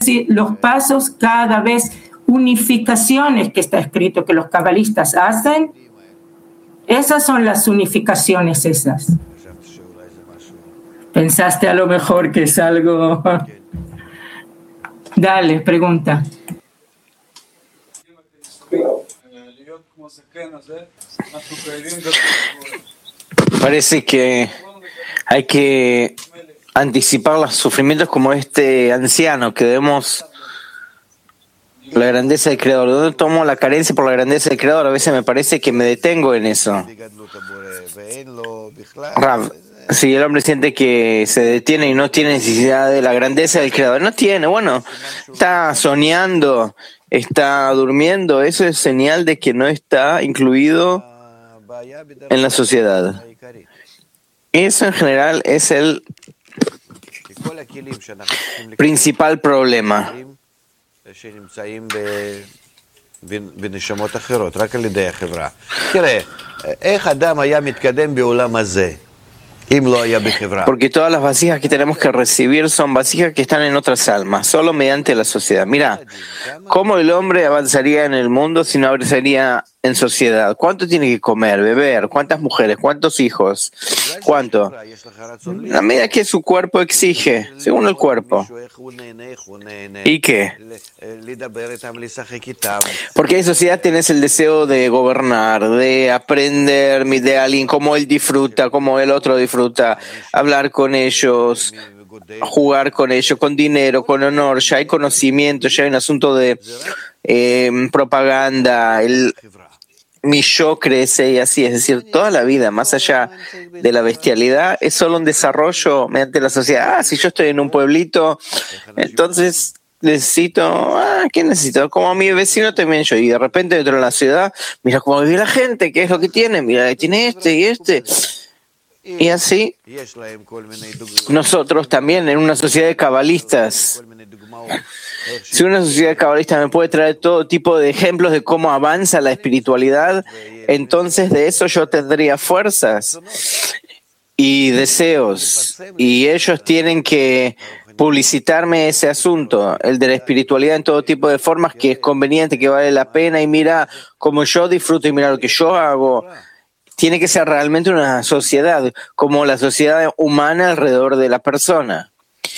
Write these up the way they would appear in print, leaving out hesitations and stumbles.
los pasos cada vez, unificaciones que está escrito que los cabalistas hacen, esas son las unificaciones esas. ¿Pensaste a lo mejor que es algo? Dale, pregunta. Parece que hay que anticipar los sufrimientos como este anciano, que debemos la grandeza del Creador. ¿De dónde tomo la carencia por la grandeza del Creador? A veces me parece que me detengo en eso. Rav, si el hombre siente que se detiene y no tiene necesidad de la grandeza del Creador, no tiene, bueno, está soñando, está durmiendo, eso es señal de que no está incluido en la sociedad. Eso en general es el principal problema. Porque todas las vasijas que tenemos que recibir son vasijas que están en otras almas, solo mediante la sociedad. Mira, ¿cómo el hombre avanzaría en el mundo si no avanzaría en sociedad? ¿Cuánto tiene que comer, beber? ¿Cuántas mujeres? ¿Cuántos hijos? ¿Cuánto? A medida que su cuerpo exige, según el cuerpo. ¿Y qué? Porque en sociedad tienes el deseo de gobernar, de aprender de alguien, cómo él disfruta, cómo el otro disfruta, hablar con ellos, jugar con ellos, con dinero, con honor. Ya hay conocimiento, ya hay un asunto de propaganda, mi yo crece y así, es decir, toda la vida, más allá de la bestialidad, es solo un desarrollo mediante la sociedad. Si yo estoy en un pueblito, entonces necesito, ¿qué necesito? Como mi vecino también yo, y de repente dentro de la ciudad, mira cómo vive la gente, qué es lo que tiene, mira, tiene este y este. Y así, nosotros también en una sociedad de cabalistas, si una sociedad cabalista me puede traer todo tipo de ejemplos de cómo avanza la espiritualidad, entonces de eso yo tendría fuerzas y deseos, y ellos tienen que publicitarme ese asunto, el de la espiritualidad en todo tipo de formas, que es conveniente, que vale la pena, y mira cómo yo disfruto y mira lo que yo hago. Tiene que ser realmente una sociedad, como la sociedad humana alrededor de la persona.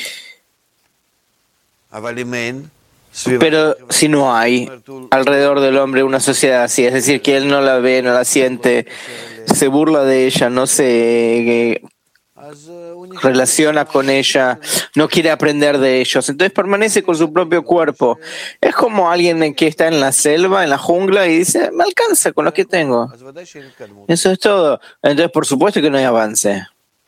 Pero si no hay alrededor del hombre una sociedad así, es decir, que él no la ve, no la siente, se burla de ella, no se relaciona con ella, no quiere aprender de ellos, entonces permanece con su propio cuerpo. Es como alguien que está en la selva, en la jungla, y dice, me alcanza con lo que tengo. Eso es todo. Entonces, por supuesto que no hay avance.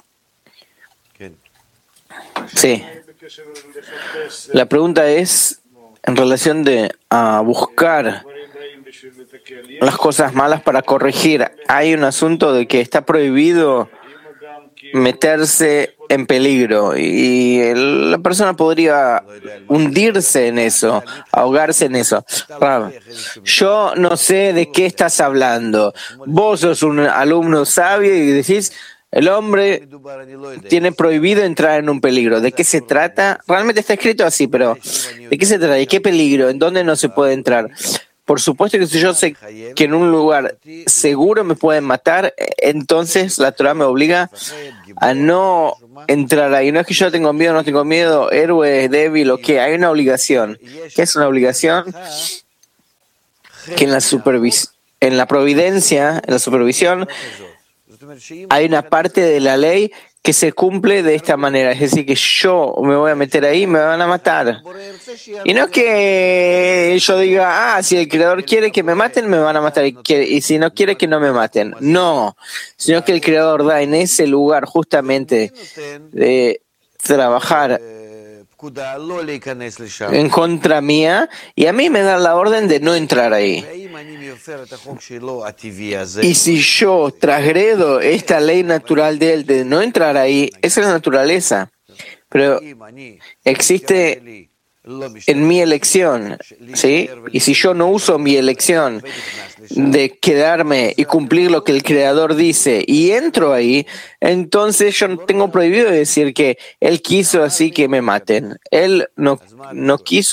Sí. La pregunta es en relación a buscar las cosas malas para corregir. Hay un asunto de que está prohibido meterse en peligro y la persona podría hundirse en eso, ahogarse en eso. Yo no sé de qué estás hablando. Vos sos un alumno sabio y decís, el hombre tiene prohibido entrar en un peligro. ¿De qué se trata? Realmente está escrito así, pero ¿de qué se trata? ¿De qué peligro? ¿En dónde no se puede entrar? Por supuesto que si yo sé que en un lugar seguro me pueden matar, entonces la Torah me obliga a no entrar ahí. No es que yo tengo miedo, no tengo miedo, héroe, débil o qué. Hay una obligación. ¿Qué es una obligación? Que en la providencia, en la supervisión, hay una parte de la ley que se cumple de esta manera, es decir, que yo me voy a meter ahí y me van a matar. Y no es que yo diga, si el Creador quiere que me maten, me van a matar, y si no quiere que no me maten. No, sino que el Creador da en ese lugar justamente de trabajar en contra mía, y a mí me dan la orden de no entrar ahí. Y si yo transgredo esta ley natural de él de no entrar ahí, esa es la naturaleza. Pero existe en mi elección, ¿sí? Y si yo no uso mi elección de quedarme y cumplir lo que el Creador dice y entro ahí, entonces yo tengo prohibido decir que Él quiso así que me maten. Él no quiso